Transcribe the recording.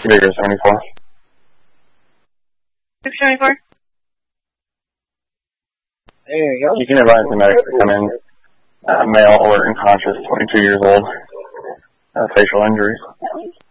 Bigger 74. 674. There you go. You can advise the medics to come in, male, alert and conscious, 22 years old, facial injuries.